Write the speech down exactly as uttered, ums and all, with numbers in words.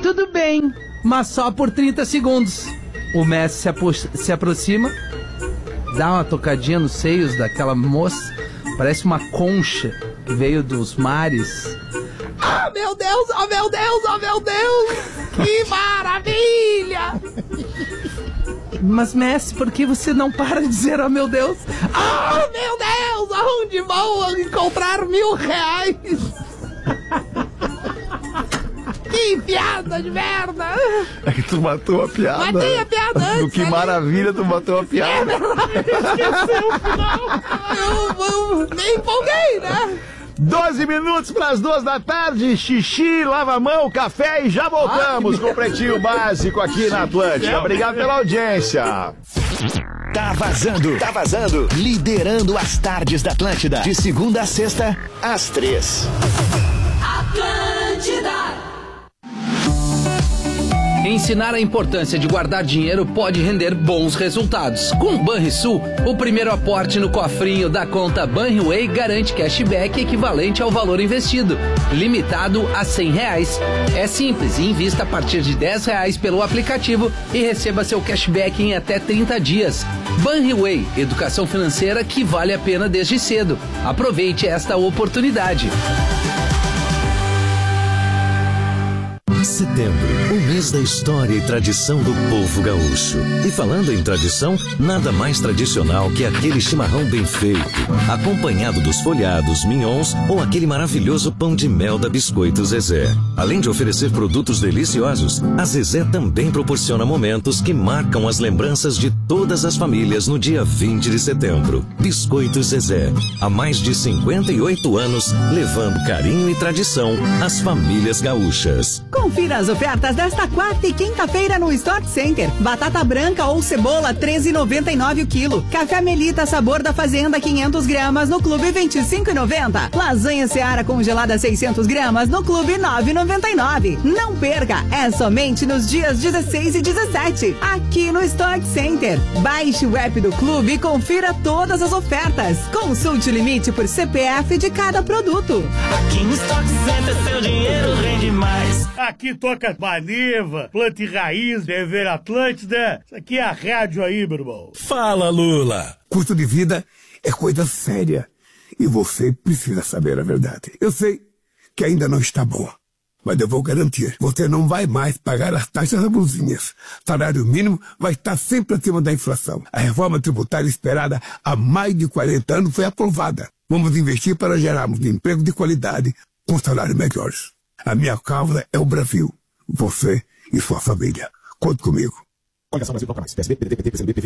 Tudo bem, mas só por trinta segundos. O Messi se, apro- se aproxima, dá uma tocadinha nos seios daquela moça, parece uma concha que veio dos mares. Ah, meu Deus, oh meu Deus, oh meu Deus, que maravilha! Mas Messi, por que você não para de dizer, oh meu Deus? Ah, meu Deus, aonde vou encontrar mil reais? Que piada de merda! É que tu matou a piada. Matei a piada antes. Do que maravilha, tu matou a piada. Esqueceu o final. Eu, eu me empolguei, né? doze minutos para as duas da tarde, xixi, lava a mão, café e já voltamos com o Pretinho Básico aqui na Atlântida. Obrigado pela audiência. Tá vazando, tá vazando. Liderando as tardes da Atlântida. De segunda a sexta, às três. Atlântida. Ensinar a importância de guardar dinheiro pode render bons resultados. Com o Banrisul, o primeiro aporte no cofrinho da conta Banriway garante cashback equivalente ao valor investido, limitado a cem reais. É simples, invista a partir de dez reais pelo aplicativo e receba seu cashback em até trinta dias. Banriway, educação financeira que vale a pena desde cedo. Aproveite esta oportunidade. Setembro, o mês da história e tradição do povo gaúcho. E falando em tradição, nada mais tradicional que aquele chimarrão bem feito, acompanhado dos folhados, mignons ou aquele maravilhoso pão de mel da Biscoito Zezé. Além de oferecer produtos deliciosos, a Zezé também proporciona momentos que marcam as lembranças de todas as famílias no dia vinte de setembro. Biscoito Zezé, há mais de cinquenta e oito anos, levando carinho e tradição às famílias gaúchas. Confira as ofertas desta quarta e quinta-feira no Stock Center. Batata branca ou cebola treze reais e noventa e nove o quilo. Café Melita sabor da Fazenda quinhentos gramas no Clube vinte e cinco reais e noventa centavos. Lasanha Seara congelada seiscentos gramas no Clube nove reais e noventa e nove centavos. Não perca, é somente nos dias dezesseis e dezessete, aqui no Stock Center. Baixe o app do Clube e confira todas as ofertas. Consulte o limite por C P F de cada produto. Aqui no Stock Center seu dinheiro rende mais. Aqui toca Maniva, Planta e Raiz, T V Atlântida. Isso aqui é a rádio aí, meu irmão. Fala, Lula. Custo de vida é coisa séria. E você precisa saber a verdade. Eu sei que ainda não está boa, mas eu vou garantir. Você não vai mais pagar as taxas abusinhas. Salário mínimo vai estar sempre acima da inflação. A reforma tributária esperada há mais de quarenta anos foi aprovada. Vamos investir para gerarmos emprego de qualidade com salários melhores. A minha causa é o Brasil. Você e sua família. Conte comigo. Olha só, Brasil, toca mais. P S D, P D T, P T, P C D, P V,